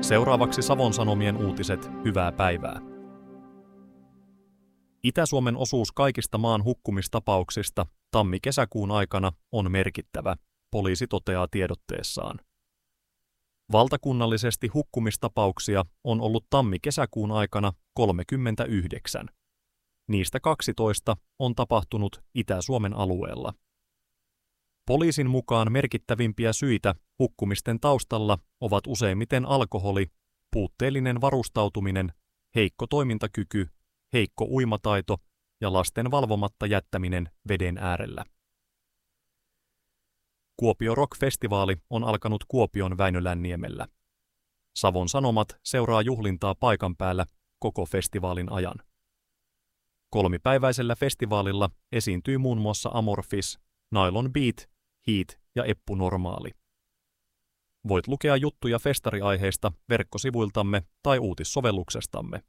Seuraavaksi Savon Sanomien uutiset, hyvää päivää. Itä-Suomen osuus kaikista maan hukkumistapauksista tammi-kesäkuun aikana on merkittävä, poliisi toteaa tiedotteessaan. Valtakunnallisesti hukkumistapauksia on ollut tammi-kesäkuun aikana 39. Niistä 12 on tapahtunut Itä-Suomen alueella. Poliisin mukaan merkittävimpiä syitä hukkumisten taustalla ovat useimmiten alkoholi, puutteellinen varustautuminen, heikko toimintakyky, heikko uimataito ja lasten valvomatta jättäminen veden äärellä. Kuopio Rock-festivaali on alkanut Kuopion Väinölänniemellä. Savon Sanomat seuraa juhlintaa paikan päällä koko festivaalin ajan. Kolmipäiväisellä festivaalilla esiintyy muun muassa Amorphis, Nylon Beat, Heat ja Eppu Normaali. Voit lukea juttuja festariaiheista verkkosivuiltamme tai uutissovelluksestamme.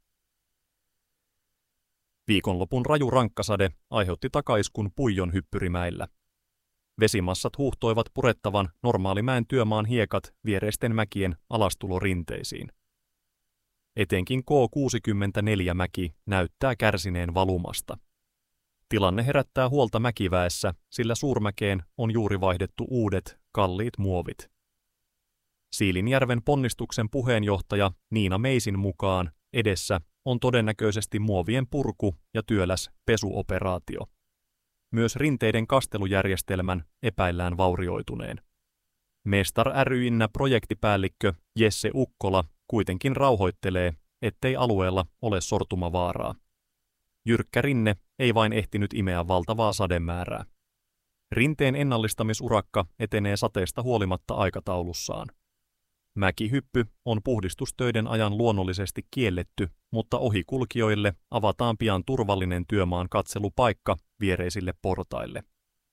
Viikonlopun raju rankkasade aiheutti takaiskun Puijon Hyppyrimäillä. Vesimassat huuhtoivat purettavan Normaalimäen työmaan hiekat viereisten mäkien alastulorinteisiin. Etenkin K64-mäki näyttää kärsineen valumasta. Tilanne herättää huolta mäkiväessä, sillä suurmäkeen on juuri vaihdettu uudet, kalliit muovit. Siilinjärven ponnistuksen puheenjohtaja Niina Meisin mukaan edessä on todennäköisesti muovien purku ja työläs pesuoperaatio. Myös rinteiden kastelujärjestelmän epäillään vaurioituneen. Mestar ry:n projektipäällikkö Jesse Ukkola kuitenkin rauhoittelee, ettei alueella ole sortumavaaraa. Jyrkkä rinne ei vain ehtinyt imeä valtavaa sademäärää. Rinteen ennallistamisurakka etenee sateesta huolimatta aikataulussaan. Mäkihyppy on puhdistustöiden ajan luonnollisesti kielletty, mutta ohikulkijoille avataan pian turvallinen työmaan katselupaikka viereisille portaille.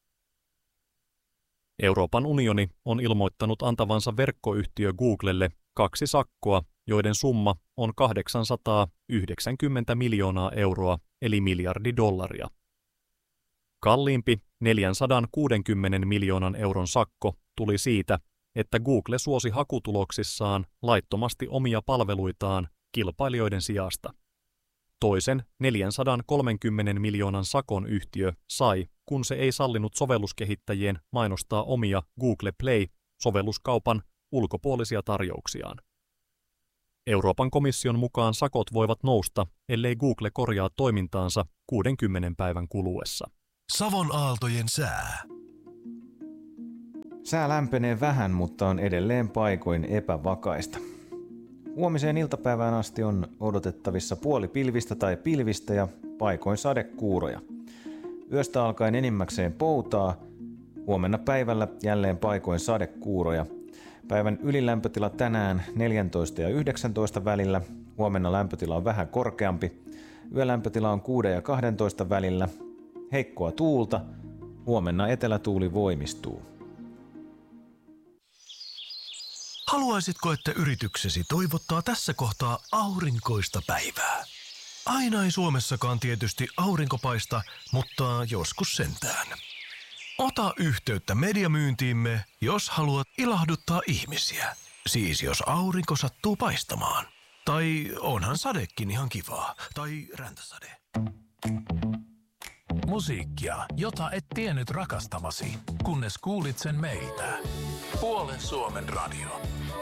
Euroopan unioni on ilmoittanut antavansa verkkoyhtiö Googlelle 2 sakkoa, joiden summa on 890 miljoonaa euroa eli miljardi dollaria. Kalliimpi 460 miljoonan euron sakko tuli siitä, että Google suosi hakutuloksissaan laittomasti omia palveluitaan kilpailijoiden sijasta. Toisen 430 miljoonan sakon yhtiö sai, kun se ei sallinut sovelluskehittäjien mainostaa omia Google Play-sovelluskaupan ulkopuolisia tarjouksiaan. Euroopan komission mukaan sakot voivat nousta, ellei Google korjaa toimintaansa 60 päivän kuluessa. Savon aaltojen sää. Sää lämpenee vähän, mutta on edelleen paikoin epävakaista. Huomiseen iltapäivään asti on odotettavissa puolipilvistä tai pilvistä ja paikoin sadekuuroja. Yöstä alkaen enimmäkseen poutaa, huomenna päivällä jälleen paikoin sadekuuroja. Päivän ylilämpötila tänään 14 ja 19 välillä, huomenna lämpötila on vähän korkeampi. Yölämpötila on 6 ja 12 välillä, heikkoa tuulta, huomenna etelätuuli voimistuu. Haluaisitko, että yrityksesi toivottaa tässä kohtaa aurinkoista päivää? Aina ei Suomessakaan tietysti aurinko paista, mutta joskus sentään. Ota yhteyttä mediamyyntiimme, jos haluat ilahduttaa ihmisiä. Siis jos aurinko sattuu paistamaan. Tai onhan sadekin ihan kivaa. Tai räntäsade. Musiikkia, jota et tiennyt rakastavasi, kunnes kuulit sen meiltä. Puolen Suomen radio.